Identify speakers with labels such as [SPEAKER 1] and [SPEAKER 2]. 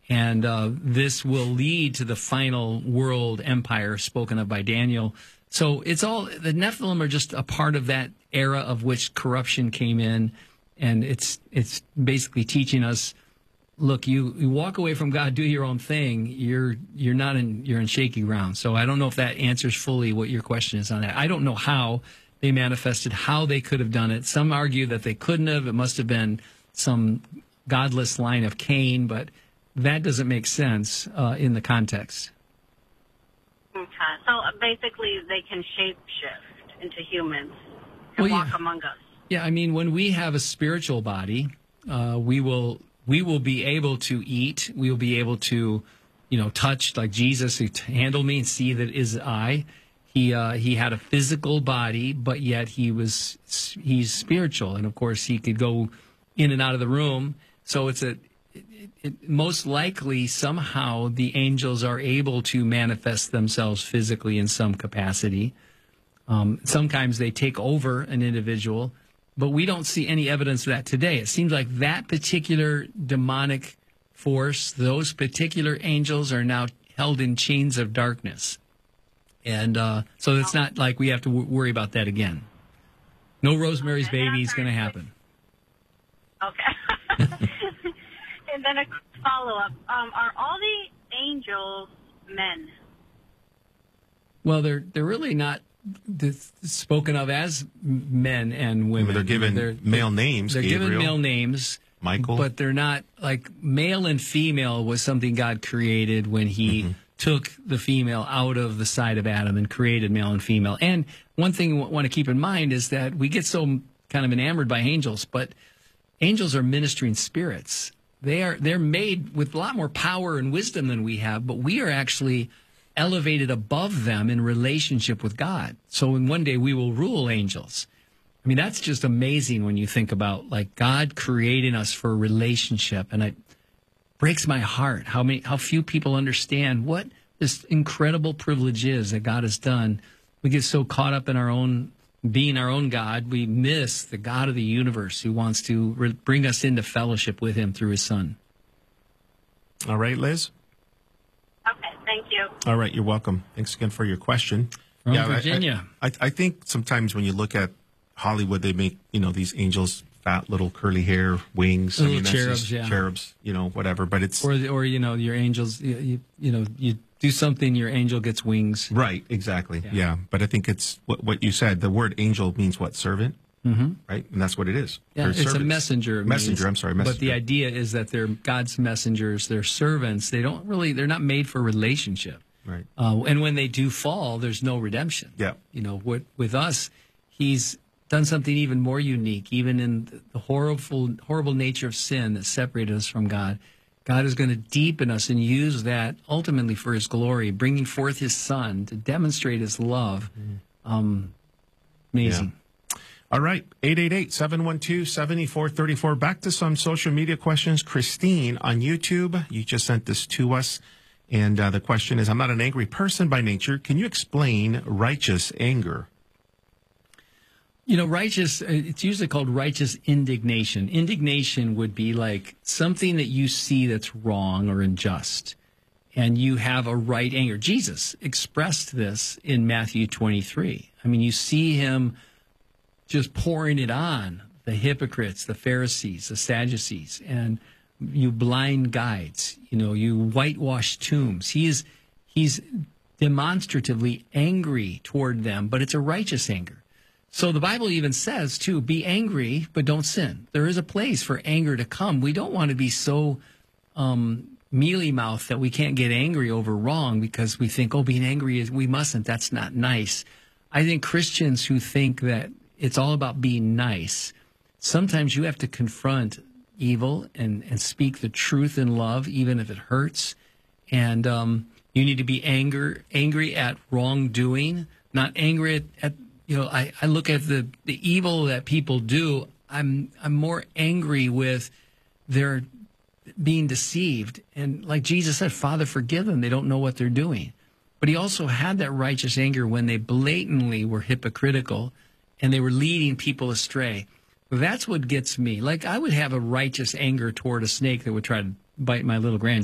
[SPEAKER 1] And this will lead to the final world empire spoken of by Daniel. So it's all, the Nephilim are just a part of that era of which corruption came in. And it's basically teaching us, look, you walk away from God, do your own thing. You're in shaky ground. So I don't know if that answers fully what your question is on that. I don't know how they manifested, how they could have done it. Some argue that they couldn't have. It must have been some godless line of Cain, but that doesn't make sense in the context.
[SPEAKER 2] Okay. So basically they can shapeshift into humans and walk among us.
[SPEAKER 1] Yeah, I mean, when we have a spiritual body, we will be able to eat. We will be able to, touch like Jesus, who handle me and see that is I. He had a physical body, but yet he's spiritual, and of course he could go in and out of the room. So most likely somehow the angels are able to manifest themselves physically in some capacity. Sometimes they take over an individual, but we don't see any evidence of that today. It seems like that particular demonic force, those particular angels are now held in chains of darkness. And so it's not like we have to worry about that again. No Rosemary's Baby is going to happen.
[SPEAKER 2] Okay. And then a follow-up. Are all the angels men?
[SPEAKER 1] Well, they're really not spoken of as men and women.
[SPEAKER 3] They're given male names.
[SPEAKER 1] They're
[SPEAKER 3] Gabriel,
[SPEAKER 1] given male names.
[SPEAKER 3] Michael.
[SPEAKER 1] But they're not, like, male and female was something God created when he took the female out of the side of Adam and created male and female. And one thing we want to keep in mind is that we get so kind of enamored by angels, but angels are ministering spirits. They're made with a lot more power and wisdom than we have, but we are actually elevated above them in relationship with God. So in one day we will rule angels. I mean, that's just amazing when you think about, like, God creating us for a relationship. And it breaks my heart how few people understand what this incredible privilege is that God has done. We get so caught up in being our own God, we miss the God of the universe who wants to bring us into fellowship with him through his son.
[SPEAKER 3] All right, Liz?
[SPEAKER 2] Okay, thank you.
[SPEAKER 3] All right, you're welcome. Thanks again for your question.
[SPEAKER 1] From Virginia.
[SPEAKER 3] I think sometimes when you look at Hollywood, they make, these angels, fat little curly hair, wings.
[SPEAKER 1] Little cherubs, yeah.
[SPEAKER 3] Cherubs, whatever. But it's...
[SPEAKER 1] Or your angels, you do something, your angel gets wings.
[SPEAKER 3] Right, exactly. Yeah. But I think it's what you said. The word angel means what? Servant?
[SPEAKER 1] Mm-hmm.
[SPEAKER 3] Right? And that's what it is.
[SPEAKER 1] Yeah, it's a messenger.
[SPEAKER 3] Messenger.
[SPEAKER 1] But the idea is that they're God's messengers, they're servants. They're not made for relationship.
[SPEAKER 3] Right.
[SPEAKER 1] And when they do fall, there's no redemption.
[SPEAKER 3] Yeah.
[SPEAKER 1] With us, he's done something even more unique, even in the horrible nature of sin that separated us from God. God is going to deepen us and use that ultimately for his glory, bringing forth his son to demonstrate his love. Amazing.
[SPEAKER 3] Yeah. All right, 888-712-7434. Back to some social media questions. Christine on YouTube, you just sent this to us. And the question is, I'm not an angry person by nature. Can you explain righteous anger?
[SPEAKER 1] Righteous, it's usually called righteous indignation. Indignation would be like something that you see that's wrong or unjust, and you have a right anger. Jesus expressed this in Matthew 23. I mean, you see him just pouring it on the hypocrites, the Pharisees, the Sadducees, and you blind guides, you whitewash tombs. He's demonstratively angry toward them, but it's a righteous anger. So the Bible even says, too, be angry, but don't sin. There is a place for anger to come. We don't want to be so mealy-mouthed that we can't get angry over wrong because we think, being angry we mustn't. That's not nice. I think Christians who think that it's all about being nice, sometimes you have to confront evil and speak the truth in love, even if it hurts. And you need to be angry at wrongdoing, not angry at I look at the evil that people do. I'm more angry with their being deceived. And like Jesus said, Father, forgive them. They don't know what they're doing. But he also had that righteous anger when they blatantly were hypocritical and they were leading people astray. That's what gets me. Like, I would have a righteous anger toward a snake that would try to bite my little grandchild.